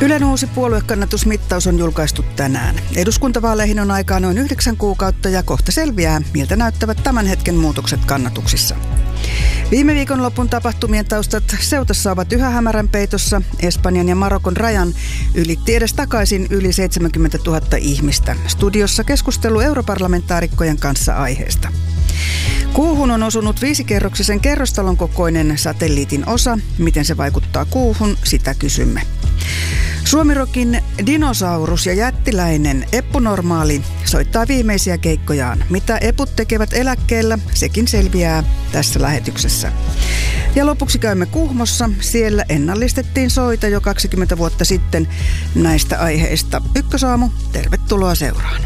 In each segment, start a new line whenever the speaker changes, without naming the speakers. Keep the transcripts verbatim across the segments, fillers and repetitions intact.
Ylen uusi puoluekannatusmittaus on julkaistu tänään. Eduskuntavaaleihin on aikaa noin yhdeksän kuukautta ja kohta selviää, miltä näyttävät tämän hetken muutokset kannatuksissa. Viime viikonlopun tapahtumien taustat Ceutassa ovat yhä hämärän peitossa. Espanjan ja Marokon rajan ylitti edes takaisin yli seitsemänkymmentätuhatta ihmistä. Studiossa keskustelu europarlamentaarikkojen kanssa aiheesta. Kuuhun on osunut viisikerroksisen kerrostalon kokoinen satelliitin osa. Miten se vaikuttaa kuuhun, sitä kysymme. Suomirokin dinosaurus ja jättiläinen Eppu Normaali soittaa viimeisiä keikkojaan. Mitä eput tekevät eläkkeellä, sekin selviää tässä lähetyksessä. Ja lopuksi käymme Kuhmossa. Siellä ennallistettiin soita jo kaksikymmentä vuotta sitten näistä aiheista. Ykkösaamu, tervetuloa seuraan.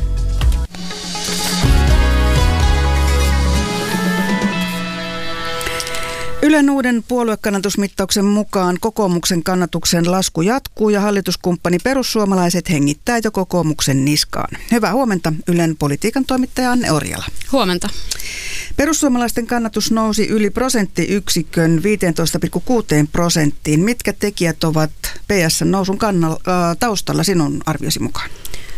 Ylen uuden puoluekannatusmittauksen mukaan kokoomuksen kannatuksen lasku jatkuu ja hallituskumppani perussuomalaiset hengittää jo kokoomuksen niskaan. Hyvää huomenta Ylen politiikan toimittaja Anne Orjala.
Huomenta.
Perussuomalaisten kannatus nousi yli prosenttiyksikön viisitoista pilkku kuusi prosenttiin. Mitkä tekijät ovat P S:n nousun kannalla, äh, taustalla sinun arviosi mukaan?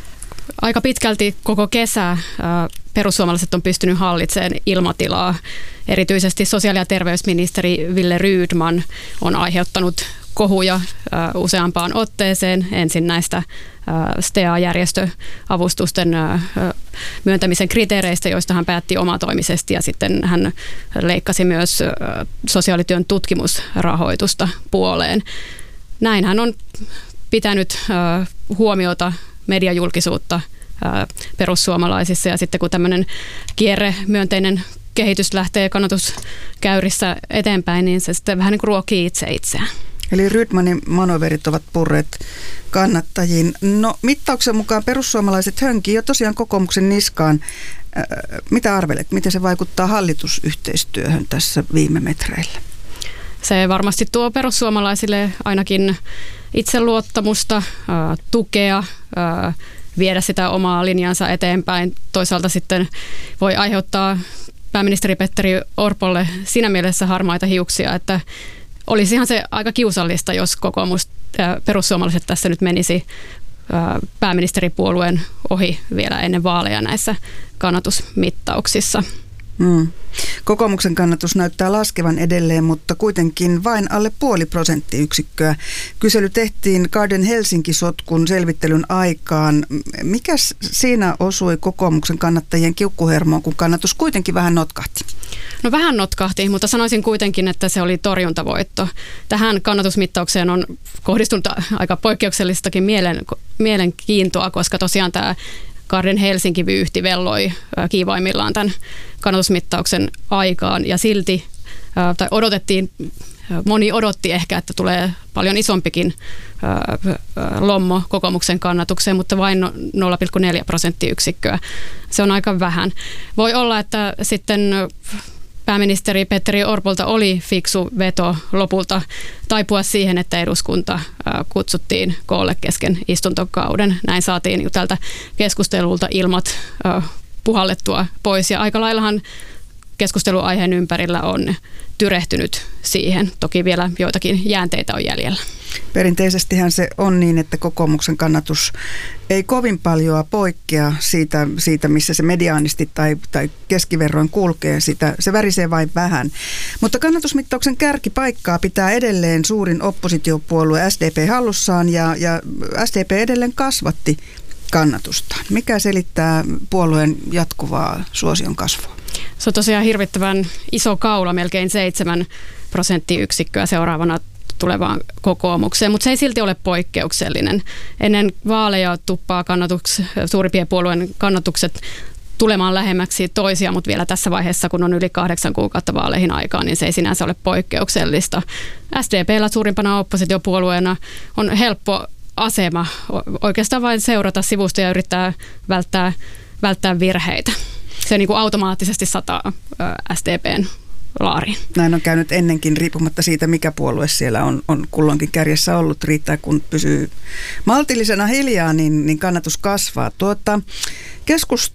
Aika pitkälti koko kesä äh, perussuomalaiset on pystynyt hallitsemaan ilmatilaa. Erityisesti sosiaali- ja terveysministeri Wille Rydman on aiheuttanut kohuja äh, useampaan otteeseen. Ensin näistä äh, S T A-järjestöavustusten äh, myöntämisen kriteereistä, joista hän päätti omatoimisesti, ja sitten hän leikkasi myös äh, sosiaalityön tutkimusrahoitusta puoleen. Näin hän on pitänyt äh, huomiota mediajulkisuutta ää, perussuomalaisissa, ja sitten kun tämmöinen kierremyönteinen kehitys lähtee kannatuskäyrissä eteenpäin, niin se sitten vähän niin kuin ruokii itse itseään.
Eli Rydmanin manoverit ovat purreet kannattajiin. No, mittauksen mukaan perussuomalaiset hönkii jo tosiaan kokoomuksen niskaan. Ää, mitä arvelet, miten se vaikuttaa hallitusyhteistyöhön tässä viime metreillä?
Se varmasti tuo perussuomalaisille ainakin itseluottamusta, ää, tukea, ää, viedä sitä omaa linjansa eteenpäin. Toisaalta sitten voi aiheuttaa pääministeri Petteri Orpolle siinä mielessä harmaita hiuksia, että olisihan se aika kiusallista, jos kokoomus, ää, perussuomalaiset tässä nyt menisi ää, pääministeripuolueen ohi vielä ennen vaaleja näissä kannatusmittauksissa.
Mm. Kokoomuksen kannatus näyttää laskevan edelleen, mutta kuitenkin vain alle puoli prosenttiyksikköä. Kysely tehtiin Garden Helsinki-sotkun selvittelyn aikaan. Mikä siinä osui kokoomuksen kannattajien kiukkuhermoon, kun kannatus kuitenkin vähän notkahti?
No vähän notkahti, mutta sanoisin kuitenkin, että se oli torjuntavoitto. Tähän kannatusmittaukseen on kohdistunut aika poikkeuksellistakin mielen, mielenkiintoa, koska tosiaan tämä Garden Helsinki-vyyhti velloi kiivaimmillaan tämän kannatusmittauksen aikaan, ja silti, tai odotettiin, moni odotti ehkä, että tulee paljon isompikin lommo kokoomuksen kannatukseen, mutta vain nolla pilkku neljä prosenttiyksikköä. Se on aika vähän. Voi olla, että sitten pääministeri Petteri Orpolta oli fiksu veto lopulta taipua siihen, että eduskunta kutsuttiin koolle kesken istuntokauden. Näin saatiin jo tältä keskustelulta ilmat puhallettua pois, ja aika laillahan keskusteluaiheen ympärillä on tyrehtynyt siihen. Toki vielä joitakin jäänteitä on jäljellä.
Perinteisestihän se on niin, että kokoomuksen kannatus ei kovin paljon poikkea siitä, siitä missä se mediaanisti tai, tai keskiverroin kulkee. Sitä, se värisee vain vähän. Mutta kannatusmittauksen kärkipaikkaa pitää edelleen suurin oppositiopuolue S D P hallussaan, ja, ja S D P edelleen kasvatti kannatustaan. Mikä selittää puolueen jatkuvaa suosion kasvua?
Se on tosiaan hirvittävän iso kaula, melkein seitsemän prosenttiyksikköä seuraavana tulevaan kokoomukseen, mutta se ei silti ole poikkeuksellinen. Ennen vaaleja tuppaa kannatuks, suurimpien puolueen kannatukset tulemaan lähemmäksi toisia, mutta vielä tässä vaiheessa, kun on yli kahdeksan kuukautta vaaleihin aikaa, niin se ei sinänsä ole poikkeuksellista. S D P:llä suurimpana oppositiopuolueena on helppo asema oikeastaan vain seurata sivusta ja yrittää välttää, välttää virheitä. Se niin kuin automaattisesti sataa S D P:n laariin.
Näin on käynyt ennenkin, riippumatta siitä, mikä puolue siellä on, on kulloinkin kärjessä ollut. Riittää, kun pysyy maltillisena hiljaa, niin, niin kannatus kasvaa. Tuota, keskusta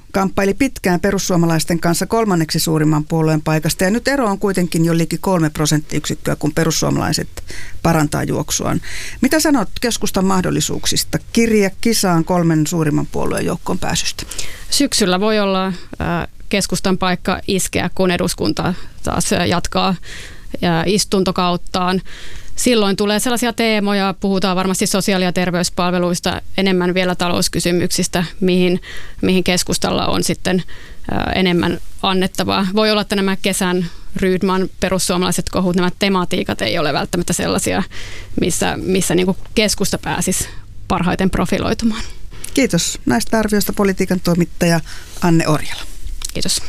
kamppaili pitkään perussuomalaisten kanssa kolmanneksi suurimman puolueen paikasta ja nyt ero on kuitenkin jo liki kolme prosenttiyksikköä, kun perussuomalaiset parantaa juoksuaan. Mitä sanot keskustan mahdollisuuksista kirja kisaan kolmen suurimman puolueen joukkoon pääsystä?
Syksyllä voi olla äh, keskustan paikka iskeä, kun eduskunta taas jatkaa äh, istuntokauttaan. Silloin tulee sellaisia teemoja, puhutaan varmasti sosiaali- ja terveyspalveluista, enemmän vielä talouskysymyksistä, mihin, mihin keskustalla on sitten ää, enemmän annettavaa. Voi olla, että nämä kesän Rydman perussuomalaiset kohut, nämä tematiikat ei ole välttämättä sellaisia, missä, missä niin kuin keskusta pääsisi parhaiten profiloitumaan.
Kiitos näistä arvioista politiikan toimittaja Anne Orjala.
Kiitos.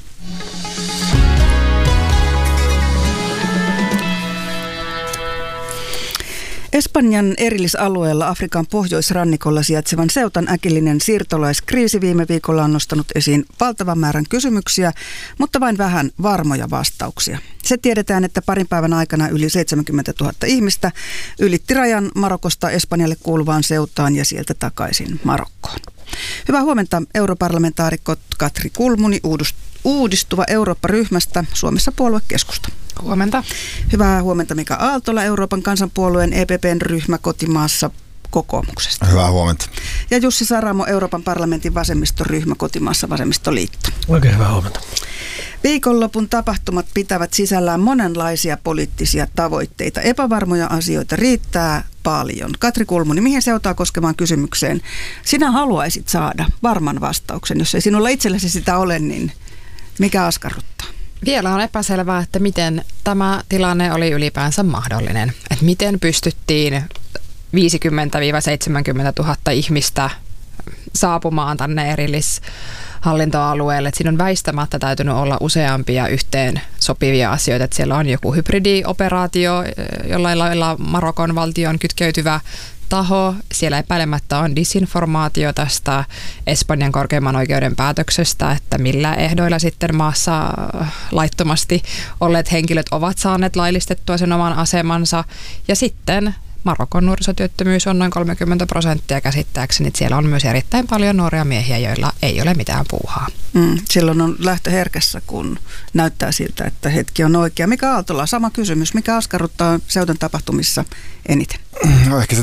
Espanjan erillisalueella Afrikan pohjoisrannikolla sijaitsevan Ceutan äkillinen siirtolaiskriisi viime viikolla on nostanut esiin valtavan määrän kysymyksiä, mutta vain vähän varmoja vastauksia. Se tiedetään, että parin päivän aikana yli seitsemänkymmentätuhatta ihmistä ylitti rajan Marokosta Espanjalle kuuluvaan Ceutaan ja sieltä takaisin Marokkoon. Hyvää huomenta europarlamentaarikko Katri Kulmuni Uudistuva Eurooppa-ryhmästä, Suomessa puoluekeskusta.
Huomenta.
Hyvää huomenta Mika Aaltola, Euroopan kansanpuolueen E P P:n ryhmä kotimaassa kokoomuksesta.
Hyvää huomenta.
Ja Jussi Saramo, Euroopan parlamentin vasemmistoryhmä kotimaassa Vasemmistoliitto.
Oikein hyvää huomenta.
Viikonlopun tapahtumat pitävät sisällään monenlaisia poliittisia tavoitteita. Epävarmoja asioita riittää paljon. Katri Kulmuni, mihin Ceutaa koskemaan kysymykseen sinä haluaisit saada varman vastauksen? Jos ei sinulla itsellesi sitä ole, niin mikä askarruttaa?
Vielä on epäselvää, että miten tämä tilanne oli ylipäänsä mahdollinen. Että miten pystyttiin viisikymmentä seitsemänkymmentätuhatta ihmistä saapumaan tänne erillishallintoalueelle. Että siinä on väistämättä täytynyt olla useampia yhteen sopivia asioita. Että siellä on joku hybridioperaatio, jollain lailla Marokon valtion kytkeytyvä taho. Siellä epäilemättä on disinformaatio tästä Espanjan korkeimman oikeuden päätöksestä, että millä ehdoilla sitten maassa laittomasti olleet henkilöt ovat saaneet laillistettua sen oman asemansa. Ja sitten Marokon nuorisotyöttömyys on noin kolmekymmentä prosenttia käsittääkseni. Siellä on myös erittäin paljon nuoria miehiä, joilla ei ole mitään puuhaa.
Mm, silloin on lähtö herkässä, kun näyttää siltä, että hetki on oikea. Mika Aaltola, sama kysymys. Mikä askarruttaa Ceutan tapahtumissa eniten?
No ehkä se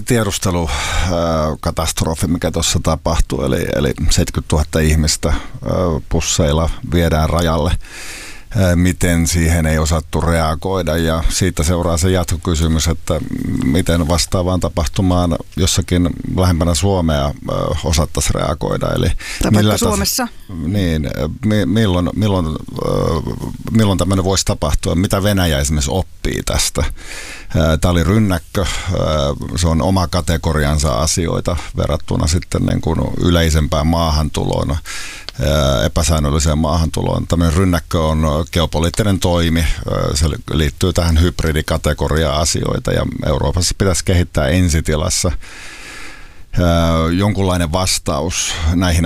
tiedustelukatastrofi, mikä tuossa tapahtui, eli, eli seitsemänkymmentätuhatta ihmistä busseilla viedään rajalle. Miten siihen ei osattu reagoida ja siitä seuraa se jatkokysymys, että miten vastaavaan tapahtumaan jossakin lähempänä Suomea osattaisiin reagoida. Eli
millä Suomessa?
Tas, niin, milloin, milloin, milloin tämmöinen voisi tapahtua, mitä Venäjä esimerkiksi oppii tästä. Tämä oli rynnäkkö, se on oma kategoriansa asioita verrattuna sitten niin kuin yleisempään maahantuloon. Epäsäännölliseen maahantuloon. Tämmöinen rynnäkkö on geopoliittinen toimi. Se liittyy tähän hybridikategoriaan asioita ja Euroopassa pitäisi kehittää ensitilassa jonkunlainen vastaus näihin